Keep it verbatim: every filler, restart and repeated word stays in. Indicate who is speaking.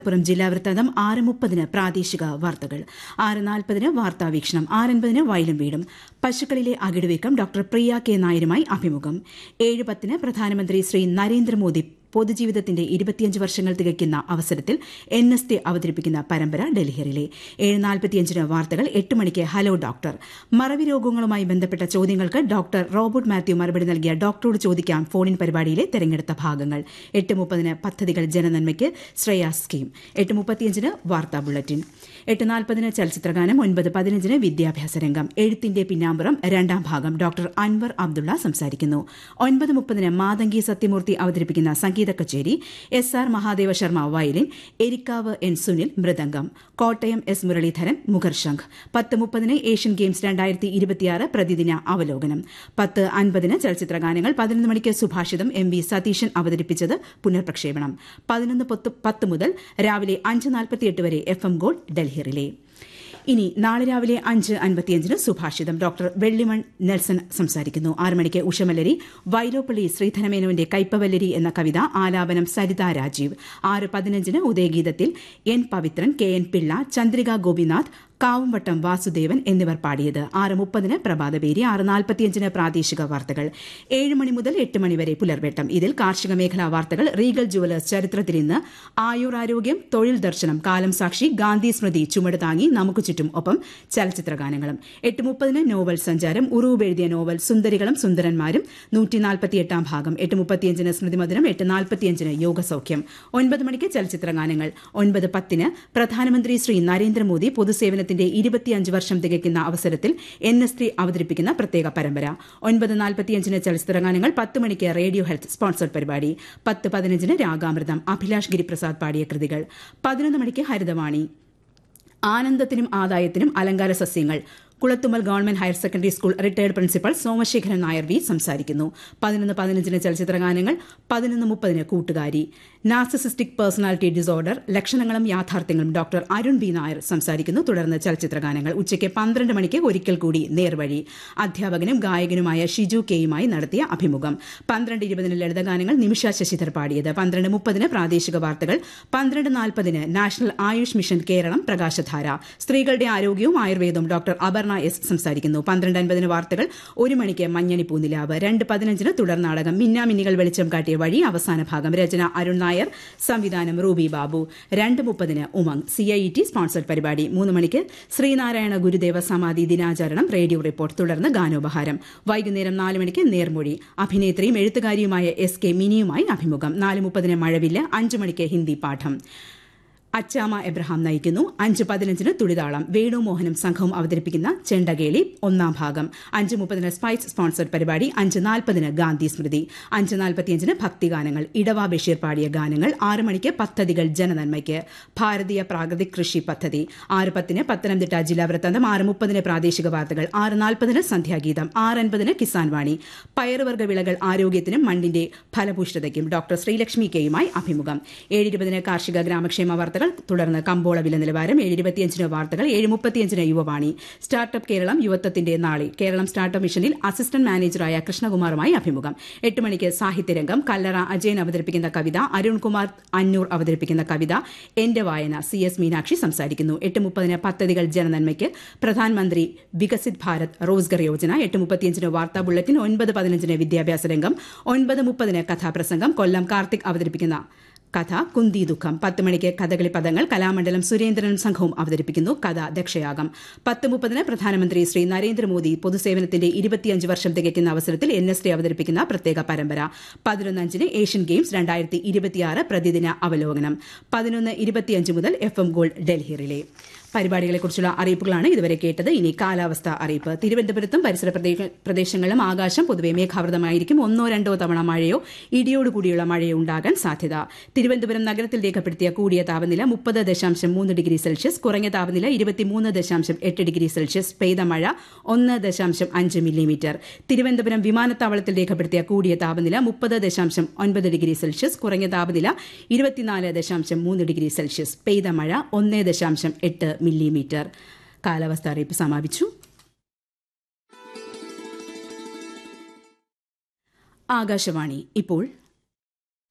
Speaker 1: പുറം ജില്ലാ വൃത്താന്തം ആറ് മുപ്പതിന് പ്രാദേശിക വാർത്തകൾ, ആറ് നാൽപ്പതിന് വാർത്താവീക്ഷണം, ആറൻപതിന് വയലും വീടും, പശുക്കളിലെ അകിടുവീക്കം ഡോക്ടർ പ്രിയ കെ നായരുമായി അഭിമുഖം, ഏഴ് പത്തിന് പ്രധാനമന്ത്രി ശ്രീ നരേന്ദ്രമോദി പൊതുജീവിതത്തിന്റെ ഇരുപത്തിയഞ്ച് വർഷങ്ങൾ തികയ്ക്കുന്ന അവസരത്തിൽ എൻ എസ് ടി അവതരിപ്പിക്കുന്ന പരമ്പര ഡൽഹിയിലെ ഏഴ് നാൽപ്പത്തിയഞ്ചിന് വാർത്തകൾ, എട്ട് മണിക്ക് ഹലോ ഡോക്ടർ, മറവി രോഗങ്ങളുമായി ബന്ധപ്പെട്ട ചോദ്യങ്ങൾക്ക് ഡോക്ടർ റോബർട്ട് മാത്യു മറുപടി നൽകിയ ഡോക്ടറോട് ചോദിക്കാം ഫോണിൻ പരിപാടിയിലെ തെരഞ്ഞെടുത്ത ഭാഗങ്ങൾ, എട്ട് മുപ്പതിന് പദ്ധതികൾ ജനനന്മയ്ക്ക് ശ്രേയ സ്കീം, എട്ട് മുപ്പത്തിയഞ്ചിന് വാർത്താ ബുള്ളറ്റിൻ, എട്ട് നാൽപ്പതിന് ചലച്ചിത്രഗാനം, ഒൻപത് പതിനഞ്ചിന് വിദ്യാഭ്യാസ രംഗം, എഴുത്തിന്റെ പിന്നാമ്പുറം രണ്ടാം ഭാഗം ഡോക്ടർ അൻവർ അബ്ദുള്ള സംസാരിക്കുന്നു, ഒൻപത് മുപ്പതിന് മാതങ്കി സത്യമൂർത്തി അവതരിപ്പിക്കുന്ന സംഗീത കച്ചേരി, S R Mahadeva Sharma violin, Erikkavu N Sunil mridangam, Kottayam S Muraleedharan മുഖർശംഖ്, പത്ത് മുപ്പതിന് ഏഷ്യൻ ഗെയിംസ് രണ്ടായിരത്തി ഇരുപത്തിയാറ് പ്രതിദിന അവലോകനം, പത്ത് അൻപതിന് ചലച്ചിത്രഗാനങ്ങൾ, പതിനൊന്ന് മണിക്ക് സുഭാഷിതം എം വി സതീശൻ അവതരിപ്പിച്ചത് പുനർപ്രക്ഷേപണം, പതിനൊന്ന് പത്ത് മുതൽ രാവിലെ അഞ്ച് നാൽപ്പത്തിയെട്ട് വരെ എഫ് എം ഗോൾഡ് ഡൽഹിയിലെ. ഇനി നാളെ രാവിലെ അഞ്ച് അൻപത്തിയഞ്ചിന് സുഭാഷിതം ഡോക്ടർ വെള്ളിമൺ നെൽസൺ സംസാരിക്കുന്നു. ആറ് മണിക്ക് ഉഷമല്ലരി, വൈലോപ്പള്ളി ശ്രീധരമേനോന്റെ കൈപ്പവല്ലരി എന്ന കവിത ആലാപനം സരിത രാജീവ്. ആറ് പതിനഞ്ചിന് ഉദയഗീതത്തിൽ N Pavithran, K N Pillai, Chandrika Gopinath, Kavumvattam Vasudevan എന്നിവർ പാടിയത്. ആറ് മുപ്പതിന് പ്രഭാതപേരി, ആറ് നാൽപ്പത്തിയഞ്ചിന് പ്രാദേശിക വാർത്തകൾ, ഏഴ് മണി മുതൽ എട്ട് മണിവരെ പുലർവെട്ടം. ഇതിൽ കാർഷിക മേഖലാ വാർത്തകൾ, റീഗൽ ജുവലേഴ്സ് ചരിത്രത്തിൽ ഇന്ന്, ആയുരാരോഗ്യം, തൊഴിൽ ദർശനം, കാലം സാക്ഷി, ഗാന്ധി സ്മൃതി, ചുമട് താങ്ങി, നമുക്ക് ചുറ്റും, ഒപ്പം ചലച്ചിത്രഗാനങ്ങളും. എട്ട് മുപ്പതിന് നോവൽ സഞ്ചാരം, ഉറൂബ് എഴുതിയ നോവൽ സുന്ദരികളും സുന്ദരന്മാരും നൂറ്റി നാൽപ്പത്തിയെട്ടാം ഭാഗം, എട്ട് മുപ്പത്തിയഞ്ചിന് സ്മൃതിമധുരം, എട്ട് നാൽപ്പത്തിയഞ്ചിന് യോഗസൗഖ്യം, ഒൻപത് മണിക്ക് ചലച്ചിത്രഗാനങ്ങൾ, ഒൻപത് പത്തിന് പ്രധാനമന്ത്രി ശ്രീ നരേന്ദ്രമോദി പൊതുസേവനത്തിൽ ഇരുപത്തിയഞ്ച് വർഷം തികയ്ക്കുന്ന അവസരത്തിൽ എൻ എസ് ടി അവതരിപ്പിക്കുന്ന പ്രത്യേക പരമ്പര, ഒൻപത് നാൽപ്പത്തിയഞ്ചിന് ചലച്ചിത്രഗാനങ്ങൾ, പത്ത് മണിക്ക് റേഡിയോ ഹെൽത്ത് സ്പോൺസർഡ് പരിപാടി, പത്ത് പതിനഞ്ചിന് രാഗാമൃതം അഭിലാഷ് ഗിരിപ്രസാദ് പാടിയ കൃതികൾ, പതിനൊന്ന് മണിക്ക് ഹരിതവാണി, ആനന്ദത്തിനും ആദായത്തിനും അലങ്കാര സസ്യങ്ങൾ, Kulathummal government higher secondary school retired principal Somasekharan Nair V സംസാരിക്കുന്നു. പതിനൊന്ന് പതിനഞ്ചിന് ചലച്ചിത്രഗാനങ്ങൾ, പതിനൊന്ന് മുപ്പതിന് കൂട്ടുകാരി, നാർസിസിസ്റ്റിക് പേഴ്സണാലിറ്റി ഡിസോർഡർ ലക്ഷണങ്ങളും യാഥാർത്ഥ്യങ്ങളും ഡോക്ടർ അരുൺ ബി നായർ സംസാരിക്കുന്നു. തുടർന്ന് ചലച്ചിത്രഗാനങ്ങൾ. ഉച്ചയ്ക്ക് പന്ത്രണ്ട് മണിക്ക് ഒരിക്കൽ കൂടി നേർവഴി, അധ്യാപകനും ഗായകനുമായ ഷിജു കെയുമായി നടത്തിയ അഭിമുഖം, പന്ത്രണ്ട് ഇരുപതിന് ലളിതഗാനങ്ങൾ നിമിഷ ശശിധർ പാടിയത്, പന്ത്രണ്ട് മുപ്പതിന് പ്രാദേശിക വാർത്തകൾ, പന്ത്രണ്ട് നാൽപ്പതിന് നാഷണൽ ആയുഷ് മിഷൻ കേരളം പ്രകാശധാര, സ്ത്രീകളുടെ ആരോഗ്യവും ആയുർവേദവും ഡോക്ടർ അപർണ എസ് സംസാരിക്കുന്നു. പന്ത്രണ്ട് അൻപതിന് വാർത്തകൾ, ഒരു മണിക്ക് മഞ്ഞണി പൂനിലാവ്, രണ്ട് പതിനഞ്ചിന് തുടർ നാടകം മിന്നാമിന്നികൾ വെളിച്ചം കാട്ടിയ വഴി അവസാന ഭാഗം, രചന അരുൺ നായർ, സംവിധാനം റൂബി ബാബു, രണ്ട് മുപ്പതിന് Umang C I T sponsored പരിപാടി, മൂന്ന് മണിക്ക് ശ്രീനാരായണ ഗുരുദേവ സമാധി ദിനാചരണം റേഡിയോ റിപ്പോർട്ട്, തുടർന്ന് ഗാനോപഹാരം, വൈകുന്നേരം നാല് മണിക്ക് നേർമൊഴി, അഭിനേത്രിയും എഴുത്തുകാരിയുമായ എസ് കെ മിനിയുമായി അഭിമുഖം, നാല് മുപ്പതിന് മഴവില്ല്, അഞ്ച് മണിക്ക് ഹിന്ദി പാഠം അച്ചാമ എബ്രഹാം നയിക്കുന്നു, അഞ്ച് പതിനഞ്ചിന് തുടിതാളം വേണുമോഹനും സംഘവും അവതരിപ്പിക്കുന്ന ചെണ്ടകേളി ഒന്നാം ഭാഗം, അഞ്ച് മുപ്പതിന് സ്പൈസ് സ്പോൺസർഡ് പരിപാടി, അഞ്ച് നാൽപ്പതിന് ഗാന്ധി സ്മൃതി, അഞ്ച് നാൽപ്പത്തിയഞ്ചിന് ഭക്തിഗാനങ്ങൾ ഇടവ ബഷീർ പാടിയ ഗാനങ്ങൾ, ആറ് മണിക്ക് പദ്ധതികൾ ജനനന്മയ്ക്ക് ഭാരതീയ പ്രാകൃതിക് കൃഷി പദ്ധതി, ആറ് പത്തിന് പത്തനംതിട്ട ജില്ലാ വൃത്താന്തം, ആറ് മുപ്പതിന് പ്രാദേശിക വാർത്തകൾ, ആറ് നാൽപ്പതിന് സന്ധ്യാഗീതം, ആറ് അൻപതിന് കിസാൻ വാണി, പയറുവർഗ്ഗ വിളകൾ ആരോഗ്യത്തിനും മണ്ണിന്റെ ഫലഭൂഷ്ഠതയ്ക്കും ഡോക്ടർ ശ്രീലക്ഷ്മി കെയുമായി അഭിമുഖം, ഏഴ് ഇരുപതിന് കാർഷിക ഗ്രാമക്ഷേമ വാർത്തകൾ, തുടർന്ന് കമ്പോള വില നിലവാരം, ഏഴ് ഇരുപത്തിയഞ്ചിന് വാർത്തകൾ, ഏഴ് മുപ്പത്തിയഞ്ചിന് യുവവാണി, സ്റ്റാർട്ടപ്പ് കേരളം യുവത്വത്തിന്റെ നാളെ, കേരളം സ്റ്റാർട്ടപ്പ് മിഷനിൽ അസിസ്റ്റന്റ് മാനേജറായ കൃഷ്ണകുമാറുമായി അഭിമുഖം, എട്ട് മണിക്ക് സാഹിത്യരംഗം, കല്ലറ അജയൻ അവതരിപ്പിക്കുന്ന കവിത, അരുൺകുമാർ അന്നൂർ അവതരിപ്പിക്കുന്ന കവിത, എന്റെ വായന, സി എസ് മീനാക്ഷി സംസാരിക്കുന്നു, എട്ട് മുപ്പതിന് പദ്ധതികൾ ജനനന്മയ്ക്ക് പ്രധാനമന്ത്രി വികസിത് ഭാരത് റോസ്ഗർ യോജന, എട്ട് മുപ്പത്തിയഞ്ചിന് വാർത്താ ബുള്ളറ്റിൻ, ഒൻപത് പതിനഞ്ചിന് വിദ്യാഭ്യാസ രംഗം, ഒൻപത് മുപ്പതിന് കഥാപ്രസംഗം, കൊല്ലം കാർത്തിക് അവതരിപ്പിക്കുന്ന കഥ കുന്തി ദുഃഖം, പത്ത് മണിക്ക് കഥകളി പദങ്ങൾ, കലാമണ്ഡലം സുരേന്ദ്രനും സംഘവും അവതരിപ്പിക്കുന്നു കഥ ദക്ഷയാഗം, പത്ത് മുപ്പതിന് പ്രധാനമന്ത്രി ശ്രീ നരേന്ദ്രമോദി പൊതുസേവനത്തിന്റെ ഇരുപത്തിയഞ്ച് വർഷം തികയ്ക്കുന്ന അവസരത്തിൽ എൻ എസ് ടി അവതരിപ്പിക്കുന്ന പ്രത്യേക പരമ്പര, പതിനൊന്നഞ്ചിന് ഏഷ്യൻ ഗെയിംസ് രണ്ടായിരത്തി ഇരുപത്തിയാറ് പ്രതിദിന അവലോകനം, പതിനൊന്ന് ഇരുപത്തിയഞ്ച് മുതൽ F M gold Delhi relay. പരിപാടികളെക്കുറിച്ചുള്ള അറിയിപ്പുകളാണ് ഇതുവരെ കേട്ടത്. ഇനി കാലാവസ്ഥ അറിയിപ്പ്. തിരുവനന്തപുരത്തും പരിസര പ്രദേശങ്ങളിലും ആകാശം പൊതുവെ മേഘാവൃതമായിരിക്കും. ഒന്നോ രണ്ടോ തവണ മഴയോ ഇടിയോടുകൂടിയുള്ള മഴയോ ഉണ്ടാകാൻ സാധ്യത. തിരുവനന്തപുരം നഗരത്തിൽ രേഖപ്പെടുത്തിയ കൂടിയ താപനില മുപ്പത് ദശാംശം മൂന്ന് ഡിഗ്രി സെൽഷ്യസ്, കുറഞ്ഞ താപനില ഇരുപത്തിമൂന്ന് ദശാംശം എട്ട് ഡിഗ്രി സെൽഷ്യസ്, പെയ്ത മഴ ഒന്ന് ദശാംശം അഞ്ച് മില്ലിമീറ്റർ. തിരുവനന്തപുരം വിമാനത്താവളത്തിൽ രേഖപ്പെടുത്തിയ കൂടിയ താപനില മുപ്പത് ദശാംശം ഒൻപത് ഡിഗ്രി സെൽഷ്യസ്, കുറഞ്ഞ താപനില ഇരുപത്തിനാല് ദശാംശം മൂന്ന് ഡിഗ്രി സെൽഷ്യസ്, പെയ്ത മഴ ഒന്ന് ദശാംശം എട്ട് മില്ലിമീറ്റർ. കാലാവസ്ഥ അറിയിപ്പ് സമാപിച്ചു. ആകാശവാണി ഇപ്പോൾ